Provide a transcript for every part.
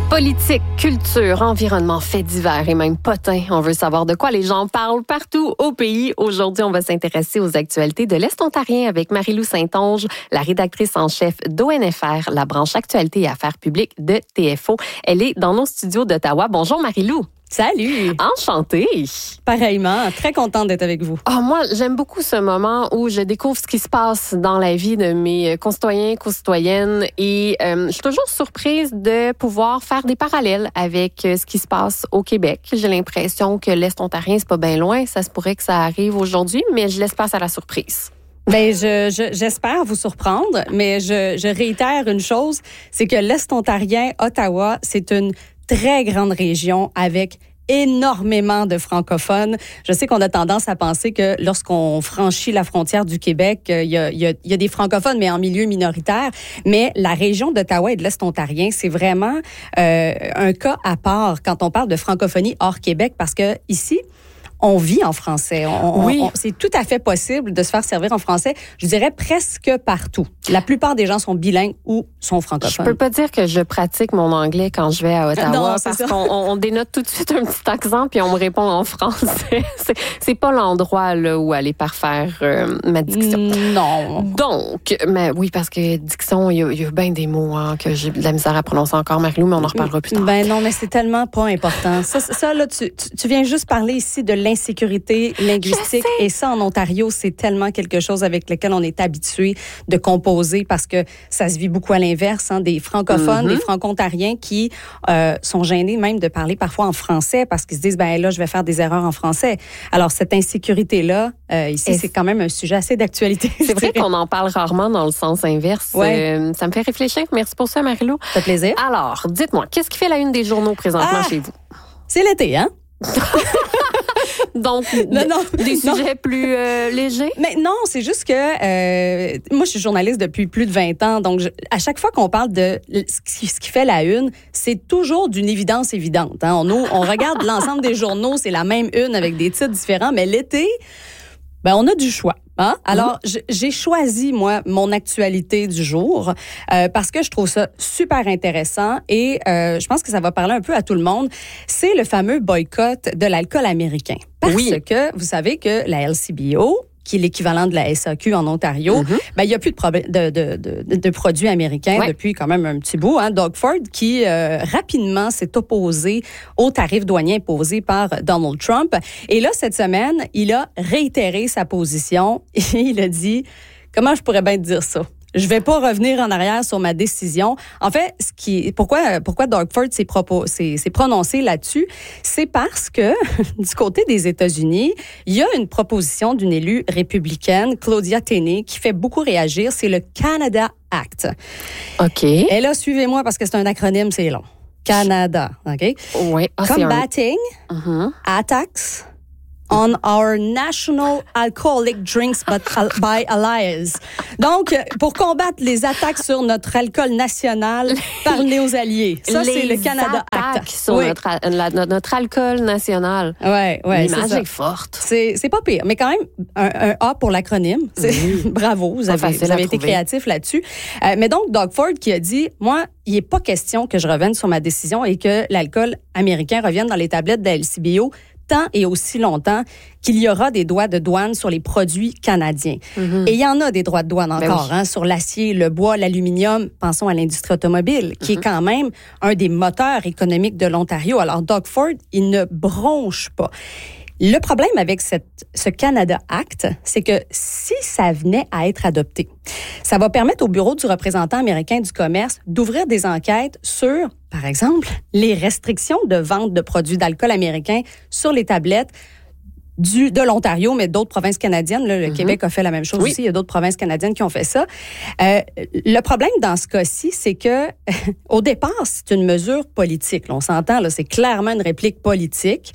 Politique, culture, environnement, faits divers et même potins. On veut savoir de quoi les gens parlent partout au pays. Aujourd'hui, on va s'intéresser aux actualités de l'Est ontarien avec Marie-Lou Saint-Onge, la rédactrice en chef d'ONFR, la branche actualités et affaires publiques de TFO. Elle est dans nos studios d'Ottawa. Bonjour Marie-Lou. Salut! Enchantée! Pareillement, très contente d'être avec vous. Moi, j'aime beaucoup ce moment où je découvre ce qui se passe dans la vie de mes concitoyens, concitoyennes et je suis toujours surprise de pouvoir faire des parallèles avec ce qui se passe au Québec. J'ai l'impression que l'Est ontarien, c'est pas bien loin. Ça se pourrait que ça arrive aujourd'hui, mais je laisse place à la surprise. Ben, j'espère vous surprendre, mais je réitère une chose, c'est que l'Est ontarien, Ottawa, c'est une très grande région avec énormément de francophones. Je sais qu'on a tendance à penser que lorsqu'on franchit la frontière du Québec, il y a des francophones, mais en milieu minoritaire. Mais la région d'Ottawa et de l'Est ontarien, c'est vraiment un cas à part quand on parle de francophonie hors Québec, parce que ici, on vit en français. C'est tout à fait possible de se faire servir en français, je dirais presque partout. La plupart des gens sont bilingues ou sont francophones. Je peux pas dire que je pratique mon anglais quand je vais à Ottawa, non, parce qu'on dénote tout de suite un petit accent puis on me répond en français. C'est pas l'endroit là où aller parfaire ma diction. Non. Donc, mais oui, parce que diction, il y a bien des mots que j'ai de la misère à prononcer encore, Marie-Lou, mais on en reparlera plus tard. Ben non, mais c'est tellement pas important. Ça là, tu viens juste parler ici de l'insécurité linguistique. Et ça, en Ontario, c'est tellement quelque chose avec lequel on est habitué de composer parce que ça se vit beaucoup à l'inverse, des francophones, des franco-ontariens qui sont gênés même de parler parfois en français parce qu'ils se disent, ben là, je vais faire des erreurs en français. Alors, cette insécurité-là, ici, c'est quand même un sujet assez d'actualité. C'est vrai qu'on en parle rarement dans le sens inverse. Ouais. Ça me fait réfléchir. Merci pour ça, Marie-Lou. Ça fait plaisir. Alors, dites-moi, qu'est-ce qui fait la une des journaux présentement chez vous? C'est l'été, hein? Donc, des sujets plus légers? Mais non, c'est juste que moi, je suis journaliste depuis plus de 20 ans. Donc, à chaque fois qu'on parle de ce qui fait la une, c'est toujours d'une évidence évidente. Hein? On regarde l'ensemble des journaux, c'est la même une avec des titres différents. Mais l'été, ben, on a du choix. Hein? Alors, j'ai choisi, moi, mon actualité du jour parce que je trouve ça super intéressant et je pense que ça va parler un peu à tout le monde. C'est le fameux boycott de l'alcool américain. Parce que vous savez que la LCBO, qui est l'équivalent de la SAQ en Ontario, ben, il n'y a plus de produits américains depuis quand même un petit bout. Doug Ford, qui rapidement s'est opposé aux tarifs douaniers imposés par Donald Trump. Et là, cette semaine, il a réitéré sa position et il a dit, comment je pourrais bien te dire ça? Je vais pas revenir en arrière sur ma décision. En fait, pourquoi Doug Ford s'est prononcé là-dessus, c'est parce que du côté des États-Unis, il y a une proposition d'une élue républicaine, Claudia Tenney, qui fait beaucoup réagir. C'est le Canada Act. OK. Et là, suivez-moi parce que c'est un acronyme, c'est long. Canada, OK? Oui. Combating attacks on our national alcoholic drinks by allies. Donc, pour combattre les attaques sur notre alcool national par nos alliés. Ça, c'est le Canada Act. Sur notre alcool national. Ouais. L'image est forte. C'est pas pire. Mais quand même, un A pour l'acronyme. Bravo, vous avez été créatif là-dessus. Mais donc, Doug Ford qui a dit, moi, il n'est pas question que je revienne sur ma décision et que l'alcool américain revienne dans les tablettes de la LCBO tant et aussi longtemps qu'il y aura des droits de douane sur les produits canadiens. Et il y en a des droits de douane encore, sur l'acier, le bois, l'aluminium. Pensons à l'industrie automobile, qui est quand même un des moteurs économiques de l'Ontario. Alors, Doug Ford, il ne bronche pas. Le problème avec ce Canada Act, c'est que si ça venait à être adopté, ça va permettre au Bureau du représentant américain du commerce d'ouvrir des enquêtes sur, par exemple, les restrictions de vente de produits d'alcool américains sur les tablettes de l'Ontario, mais d'autres provinces canadiennes. Là, le Québec a fait la même chose aussi. Il y a d'autres provinces canadiennes qui ont fait ça. Le problème dans ce cas-ci, c'est que au départ, c'est une mesure politique. Là, on s'entend, là, c'est clairement une réplique politique.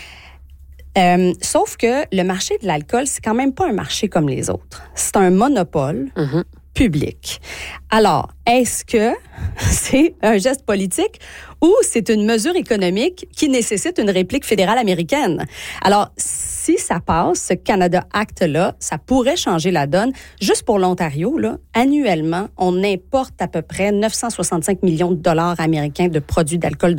Sauf que le marché de l'alcool, c'est quand même pas un marché comme les autres. C'est un monopole public. Alors, est-ce que c'est un geste politique ou c'est une mesure économique qui nécessite une réplique fédérale américaine? Alors, si ça passe, ce Canada Act-là, ça pourrait changer la donne. Juste pour l'Ontario, là, annuellement, on importe à peu près 965 millions de dollars américains de produits d'alcool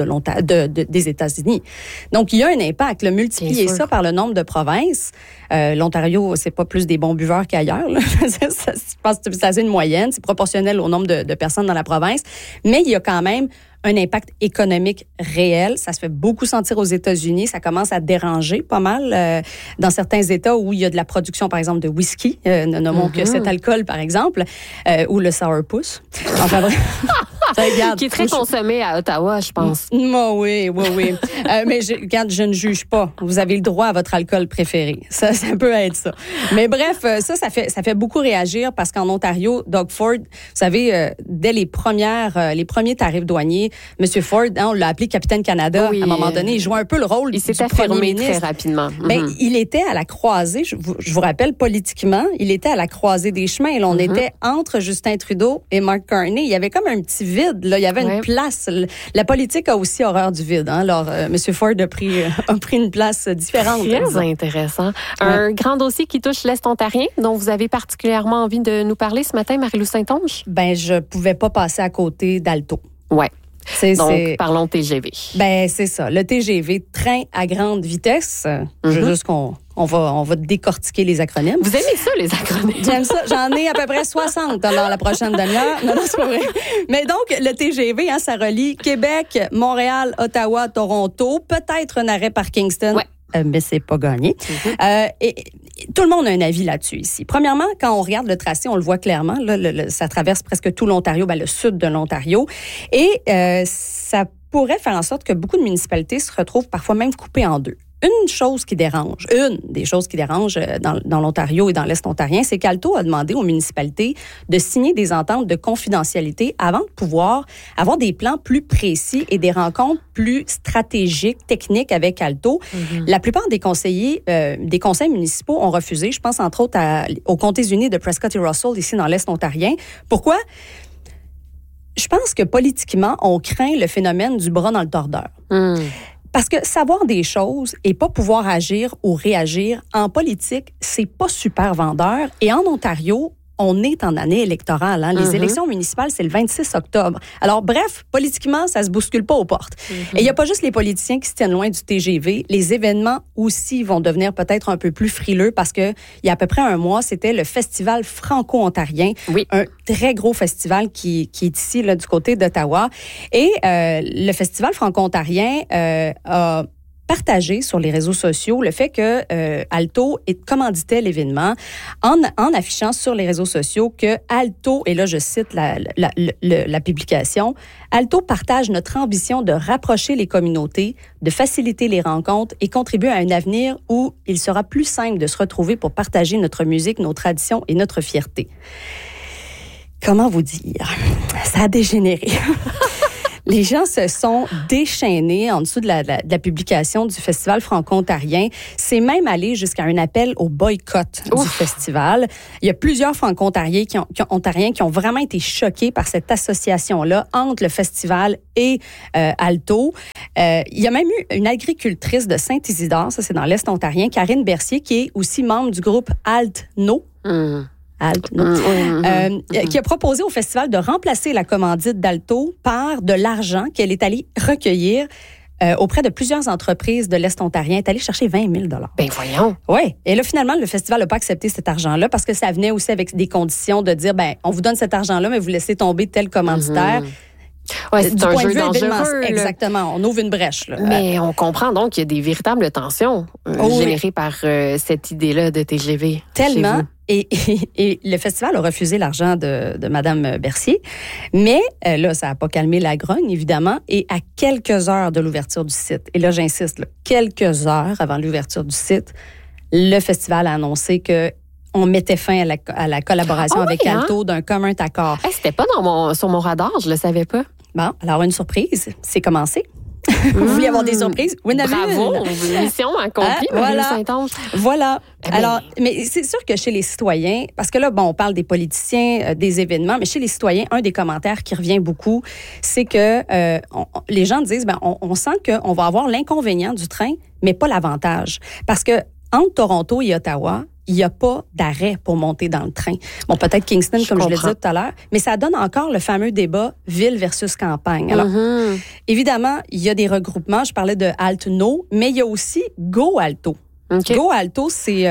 des États-Unis. Donc, il y a un impact. Là, multiplier ça par le nombre de provinces. L'Ontario, c'est pas plus des bons buveurs qu'ailleurs. Là. Je pense que c'est une moyenne. C'est proportionnel au nombre de personnes dans la province. Mais il y a quand même un impact économique réel. Ça se fait beaucoup sentir aux États-Unis. Ça commence à déranger pas mal dans certains États où il y a de la production, par exemple, de whisky. Ne nommons que cet alcool, par exemple, ou le sourpuss. Enfin, bref. Qui est très consommé à Ottawa, je pense. Oui. Mais regarde, je ne juge pas. Vous avez le droit à votre alcool préféré. Ça peut être ça. Mais bref, ça fait beaucoup réagir parce qu'en Ontario, Doug Ford, vous savez, dès les premiers tarifs douaniers, M. Ford, on l'a appelé Capitaine Canada. Oui, à un moment donné, il jouait un peu le rôle du premier ministre. Très rapidement. Mais il était à la croisée, je vous rappelle, politiquement, il était à la croisée des chemins. Là, on était entre Justin Trudeau et Mark Carney. Il y avait comme un petit vide. Là. Il y avait une place. La politique a aussi horreur du vide. Hein? Alors, M. Ford a pris une place différente. Très intéressant. Un grand dossier qui touche l'Est ontarien, dont vous avez particulièrement envie de nous parler ce matin, Marie-Lou Saint-Onge? Ben, je pouvais pas passer à côté d'Alto. Ouais. Donc, parlons TGV. Ben, c'est ça. Le TGV, train à grande vitesse. Je veux juste qu'on va décortiquer les acronymes. Vous aimez ça, les acronymes? J'aime ça. J'en ai à peu près 60 dans la prochaine demi-heure. Non, c'est pas vrai. Mais donc, le TGV, ça relie Québec, Montréal, Ottawa, Toronto. Peut-être un arrêt par Kingston. Ouais. Mais c'est pas gagné. Et tout le monde a un avis là-dessus ici. Premièrement, quand on regarde le tracé, on le voit clairement. Là, ça traverse presque tout l'Ontario, le sud de l'Ontario. Et ça pourrait faire en sorte que beaucoup de municipalités se retrouvent parfois même coupées en deux. Une des choses qui dérange dans l'Ontario et dans l'Est ontarien, c'est qu'Alto a demandé aux municipalités de signer des ententes de confidentialité avant de pouvoir avoir des plans plus précis et des rencontres plus stratégiques, techniques avec Alto. La plupart des conseils municipaux ont refusé. Je pense entre autres aux comtés unis de Prescott et Russell, ici dans l'Est ontarien. Pourquoi? Je pense que politiquement, on craint le phénomène du bras dans le tordeur. Parce que savoir des choses et pas pouvoir agir ou réagir en politique, c'est pas super vendeur. Et en Ontario, on est en année électorale. Hein? Les élections municipales, c'est le 26 octobre. Alors, bref, politiquement, ça se bouscule pas aux portes. Et il n'y a pas juste les politiciens qui se tiennent loin du TGV. Les événements aussi vont devenir peut-être un peu plus frileux parce que il y a à peu près un mois, c'était le Festival franco-ontarien. Oui. Un très gros festival qui est ici, là, du côté d'Ottawa. Et le Festival franco-ontarien a partagé sur les réseaux sociaux le fait que Alto commanditait l'événement en affichant sur les réseaux sociaux que Alto, et là je cite la publication, Alto partage notre ambition de rapprocher les communautés, de faciliter les rencontres et contribuer à un avenir où il sera plus simple de se retrouver pour partager notre musique, nos traditions et notre fierté. Comment vous dire? Ça a dégénéré. Les gens se sont déchaînés en dessous de la publication du Festival franco-ontarien. C'est même allé jusqu'à un appel au boycott du festival. Il y a plusieurs franco-ontariens qui ont vraiment été choqués par cette association-là entre le festival et Alto. Il y a même eu une agricultrice de Saint-Isidore, ça c'est dans l'Est ontarien, Karine Bercier, qui est aussi membre du groupe Alt-No. Qui a proposé au festival de remplacer la commandite d'Alto par de l'argent qu'elle est allée recueillir auprès de plusieurs entreprises de l'Est ontarien. Elle est allée chercher 20 000 $. Ben voyons. Oui. Et là, finalement, le festival n'a pas accepté cet argent-là parce que ça venait aussi avec des conditions de dire, on vous donne cet argent-là, mais vous laissez tomber tel commanditaire. Ouais, c'est un jeu dangereux. Exactement, on ouvre une brèche. Là. Mais on comprend donc qu'il y a des véritables tensions générées par cette idée-là de TGV. Tellement. Et le festival a refusé l'argent de Mme Bercier. Mais là, ça n'a pas calmé la grogne, évidemment. Et à quelques heures de l'ouverture du site, et là, j'insiste, quelques heures avant l'ouverture du site, le festival a annoncé que on mettait fin à la collaboration avec Alto d'un commun accord. C'était pas sur mon radar, je le savais pas. Bon, alors une surprise, c'est commencé. Vous vouliez avoir des surprises? Oui, Bravo, mission accomplie, Marie-Lou Saint-Onge. Voilà. Alors, mais c'est sûr que chez les citoyens, parce que là, bon, on parle des politiciens, des événements, mais chez les citoyens, un des commentaires qui revient beaucoup, c'est que les gens disent, on sent qu'on va avoir l'inconvénient du train, mais pas l'avantage. Parce que entre Toronto et Ottawa, il n'y a pas d'arrêt pour monter dans le train. Bon, peut-être Kingston, comme je le disais tout à l'heure, mais ça donne encore le fameux débat ville versus campagne. Alors, évidemment, il y a des regroupements. Je parlais de Alto, mais il y a aussi Go Alto. Okay. Go Alto, c'est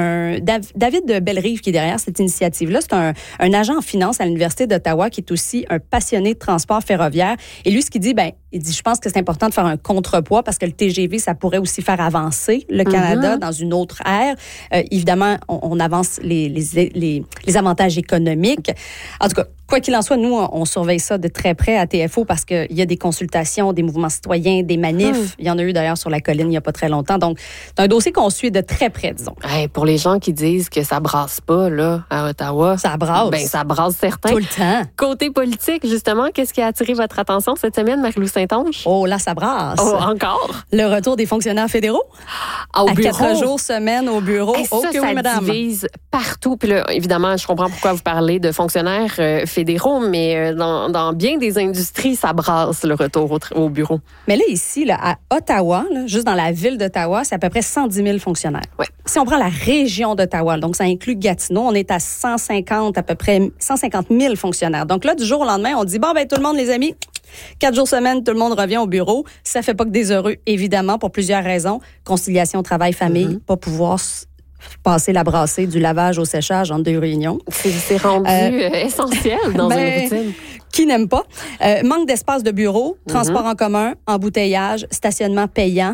David de Bellerive qui est derrière cette initiative-là. C'est un agent en finance à l'Université d'Ottawa qui est aussi un passionné de transport ferroviaire. Et lui, ce qu'il dit, il dit, je pense que c'est important de faire un contrepoids parce que le TGV, ça pourrait aussi faire avancer le Canada dans une autre ère. Évidemment, on avance les avantages économiques. En tout cas, quoi qu'il en soit, nous, on surveille ça de très près à TFO parce qu'il y a des consultations, des mouvements citoyens, des manifs. Il y en a eu d'ailleurs sur la colline il n'y a pas très longtemps. Donc, c'est un dossier qu'on suit de très près, disons. Hey, pour les gens qui disent que ça brasse pas, là, à Ottawa. Ça brasse. Ça brasse certains. Tout le temps. Côté politique, justement, qu'est-ce qui a attiré votre attention cette semaine, Marie-Lou Saint-Onge? Oh, là, ça brasse. Oh, encore? Le retour des fonctionnaires fédéraux. Au à bureau. 4 jours semaine au bureau. Et ça divise partout. Puis là, évidemment, je comprends pourquoi vous parlez de fonctionnaires fédéraux, mais dans bien des industries, ça brasse le retour au bureau. Mais là, ici, là, à Ottawa, là, juste dans la ville d'Ottawa, c'est à peu près 110 000 fonctionnaires. Ouais. Si on prend la région d'Ottawa, donc ça inclut Gatineau, on est à à peu près 150 000 fonctionnaires. Donc là, du jour au lendemain, on dit, tout le monde, les amis, 4 jours semaine, tout le monde revient au bureau. Ça fait pas que des heureux, évidemment, pour plusieurs raisons. Conciliation, travail, famille, pas pouvoir passer la brassée du lavage au séchage entre 2 réunions. C'est rendu essentiel dans une routine. Qui n'aime pas? Manque d'espace de bureau, transport en commun, embouteillage, stationnement payant.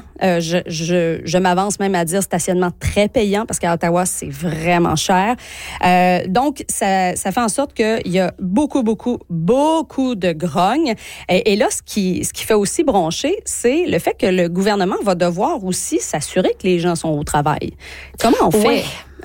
Je m'avance même à dire stationnement très payant parce qu'à Ottawa, c'est vraiment cher. Donc, ça fait en sorte qu'il y a beaucoup de grogne. Et là, ce qui fait aussi broncher, c'est le fait que le gouvernement va devoir aussi s'assurer que les gens sont au travail. Comment on fait?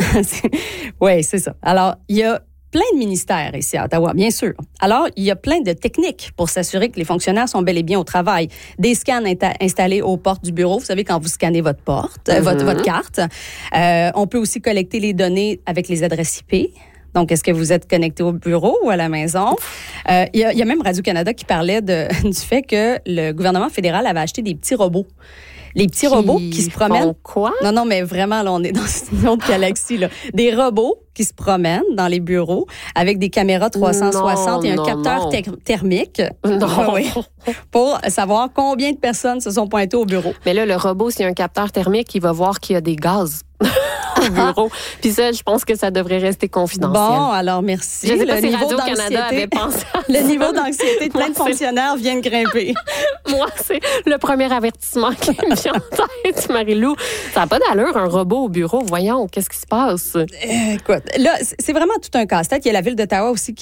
Oui, c'est ça. Alors, il y a plein de ministères ici à Ottawa, bien sûr. Alors, il y a plein de techniques pour s'assurer que les fonctionnaires sont bel et bien au travail. Des scans installés aux portes du bureau. Vous savez, quand vous scannez votre porte, votre carte. On peut aussi collecter les données avec les adresses IP. Donc, est-ce que vous êtes connecté au bureau ou à la maison? Il y a même Radio-Canada qui parlait du fait que le gouvernement fédéral avait acheté des petits robots. Les petits robots qui se promènent. Font quoi? Non, mais vraiment, là, on est dans une autre galaxie, là. Des robots qui se promènent dans les bureaux avec des caméras 360 et un capteur thermique. Oui, pour savoir combien de personnes se sont pointées au bureau. Mais là, le robot, s'il y a un capteur thermique, il va voir qu'il y a des gaz au bureau. Puis ça, je pense que ça devrait rester confidentiel. Bon, alors merci. Je sais pas si Radio-Canada avait pensé à le niveau d'anxiété de plein de fonctionnaires vient de grimper. Moi, c'est le premier avertissement qui me vient en tête, Marie-Lou. Ça n'a pas d'allure, un robot au bureau. Voyons, qu'est-ce qui se passe? Écoute, là, c'est vraiment tout un casse-tête. Il y a la ville d'Ottawa aussi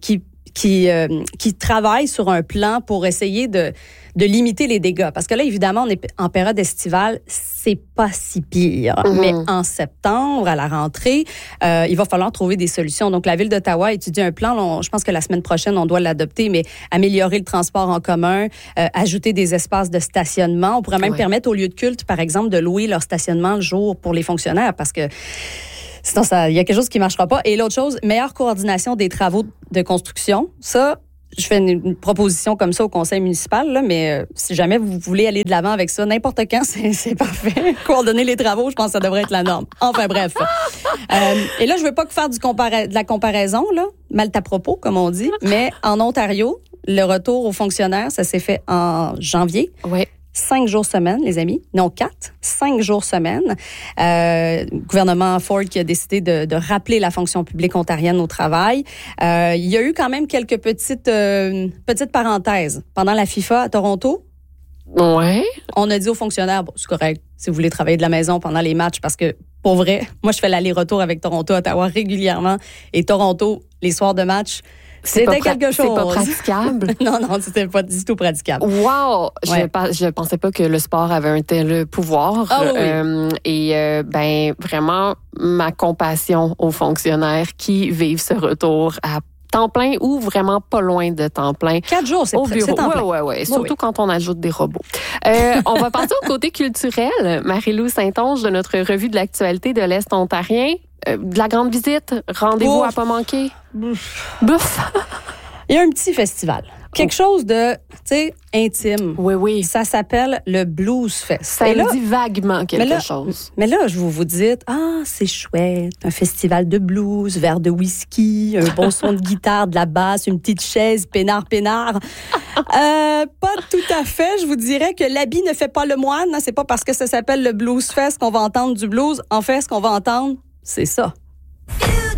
qui travaille sur un plan pour essayer de limiter les dégâts. Parce que là, évidemment, on est en période estivale, c'est pas si pire. Mais en septembre, à la rentrée, il va falloir trouver des solutions. Donc, la Ville d'Ottawa étudie un plan. Je pense que la semaine prochaine, on doit l'adopter, mais améliorer le transport en commun, ajouter des espaces de stationnement. On pourrait même permettre aux lieux de culte, par exemple, de louer leur stationnement le jour pour les fonctionnaires parce que sinon, il y a quelque chose qui ne marchera pas. Et l'autre chose, meilleure coordination des travaux de construction. Ça, je fais une proposition comme ça au conseil municipal, là, mais si jamais vous voulez aller de l'avant avec ça, n'importe quand, c'est parfait. Coordonner les travaux, je pense que ça devrait être la norme. Enfin, bref. Et là, je veux pas faire de la comparaison, là, mal à propos, comme on dit, mais en Ontario, le retour aux fonctionnaires, ça s'est fait en janvier. Oui. 5 jours semaine, les amis. Non, 4. 5 jours semaine. Gouvernement Ford qui a décidé de rappeler la fonction publique ontarienne au travail. Il y a eu quand même quelques petites parenthèses. Pendant la FIFA à Toronto, on a dit aux fonctionnaires, c'est correct, si vous voulez travailler de la maison pendant les matchs, parce que, pour vrai, moi, je fais l'aller-retour avec Toronto, Ottawa régulièrement. Et Toronto, les soirs de match, c'était quelque chose. C'est pas praticable? Non, c'était pas du tout praticable. Wow! Je pensais pas que le sport avait un tel pouvoir. Vraiment, ma compassion aux fonctionnaires qui vivent ce retour à temps plein ou vraiment pas loin de temps plein. 4 jours, c'est au bureau. C'est temps plein. Oui. Surtout quand on ajoute des robots. On va passer au côté culturel. Marie-Lou Saint-Onge de notre revue de l'actualité de l'Est ontarien. De la grande visite, rendez-vous à pas manquer. Bouf. Il y a un petit festival. Quelque chose de, intime. Oui. Ça s'appelle le Blues Fest. Ça me dit vaguement quelque chose. Mais là, je vous dites, c'est chouette, un festival de blues, verre de whisky, un bon son de guitare, de la basse, une petite chaise, peinard. Pas tout à fait. Je vous dirais que l'habit ne fait pas le moine. C'est pas parce que ça s'appelle le Blues Fest qu'on va entendre du blues. En fait, ce qu'on va entendre, c'est ça.